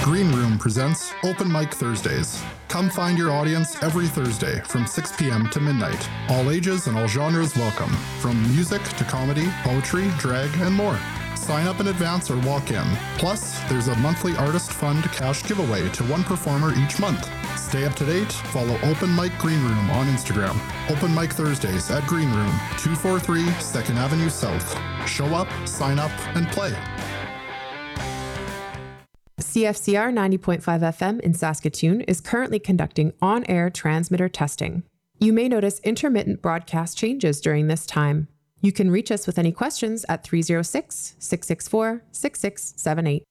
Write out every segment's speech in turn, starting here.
Green Room presents Open Mic Thursdays. Come find your audience every Thursday from 6 p.m. to midnight. All ages and all genres welcome, from music to comedy, poetry, drag, and more. Sign up in advance or walk in. Plus, there's a monthly artist fund cash giveaway to one performer each month. Stay up to date. Follow Open Mic Green Room on Instagram. Open Mic Thursdays at Green Room, 243 2nd Avenue South. Show up, sign up, and play. CFCR 90.5 FM in Saskatoon is currently conducting on-air transmitter testing. You may notice intermittent broadcast changes during this time. You can reach us with any questions at 306-664-6678.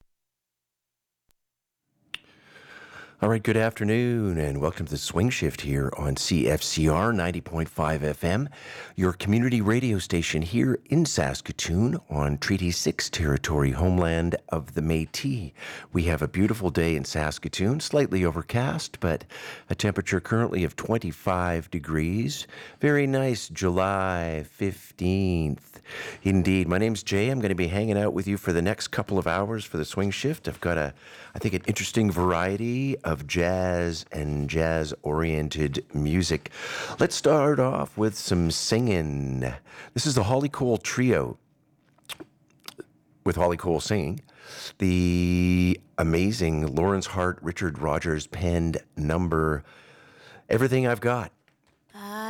All right, good afternoon, and welcome to the Swing Shift here on CFCR 90.5 FM, your community radio station here in Saskatoon on Treaty 6 territory, homeland of the Métis. We have a beautiful day in Saskatoon, slightly overcast, but a temperature currently of 25 degrees. Very nice, July 15th. Indeed. My name's Jay. I'm going to be hanging out with you for the next couple of hours for the Swing Shift. I've got I think an interesting variety of jazz and jazz-oriented music. Let's start off with some singing. This is the Holly Cole Trio with Holly Cole singing the amazing Lawrence Hart, Richard Rogers penned number, Everything I've Got.